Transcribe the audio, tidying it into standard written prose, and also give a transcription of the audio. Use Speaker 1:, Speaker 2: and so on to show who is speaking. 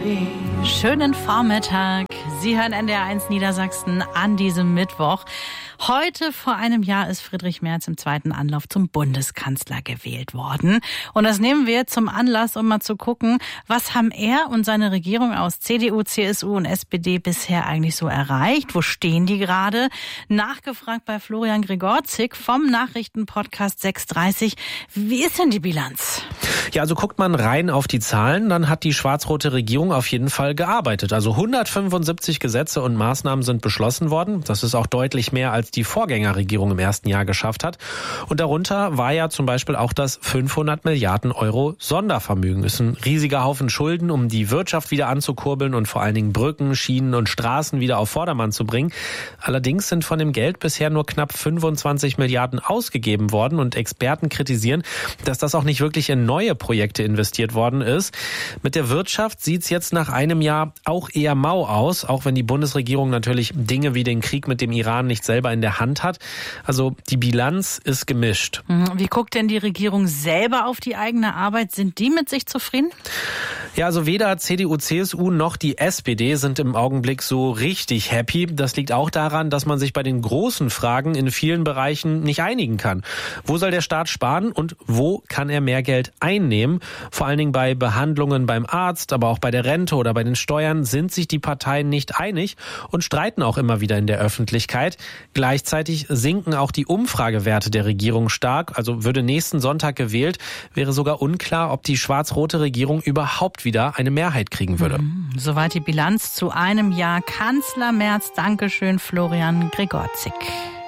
Speaker 1: Schönen Vormittag. Sie hören NDR1 Niedersachsen an diesem Mittwoch. Heute vor einem Jahr ist Friedrich Merz im zweiten Anlauf zum Bundeskanzler gewählt worden. Und das nehmen wir zum Anlass, um mal zu gucken, was haben er und seine Regierung aus CDU, CSU und SPD bisher eigentlich so erreicht? Wo stehen die gerade? Nachgefragt bei Florian Gregorczyk vom Nachrichtenpodcast 630. Wie ist denn die Bilanz?
Speaker 2: Ja, also guckt man rein auf die Zahlen, dann hat die schwarz-rote Regierung auf jeden Fall gearbeitet. Also 175 Gesetze und Maßnahmen sind beschlossen worden. Das ist auch deutlich mehr, als die Vorgängerregierung im ersten Jahr geschafft hat. Und darunter war ja zum Beispiel auch das 500 Milliarden Euro Sondervermögen. Das ist ein riesiger Haufen Schulden, um die Wirtschaft wieder anzukurbeln und vor allen Dingen Brücken, Schienen und Straßen wieder auf Vordermann zu bringen. Allerdings sind von dem Geld bisher nur knapp 25 Milliarden ausgegeben worden und Experten kritisieren, dass das auch nicht wirklich in neue Projekte investiert worden ist. Mit der Wirtschaft sieht's jetzt nach einem Jahr auch eher mau aus, auch wenn die Bundesregierung natürlich Dinge wie den Krieg mit dem Iran nicht selber in der Hand hat. Also die Bilanz ist gemischt.
Speaker 1: Wie guckt denn die Regierung selber auf die eigene Arbeit? Sind die mit sich zufrieden?
Speaker 2: Ja, also weder CDU, CSU noch die SPD sind im Augenblick so richtig happy. Das liegt auch daran, dass man sich bei den großen Fragen in vielen Bereichen nicht einigen kann. Wo soll der Staat sparen und wo kann er mehr Geld einnehmen? Vor allen Dingen bei Behandlungen beim Arzt, aber auch bei der Rente oder bei den Steuern sind sich die Parteien nicht einig und streiten auch immer wieder in der Öffentlichkeit. Gleichzeitig sinken auch die Umfragewerte der Regierung stark. Also würde nächsten Sonntag gewählt, wäre sogar unklar, ob die schwarz-rote Regierung überhaupt wieder eine Mehrheit kriegen würde.
Speaker 1: Soweit die Bilanz zu einem Jahr Kanzler Merz. Dankeschön, Florian Gregorczyk.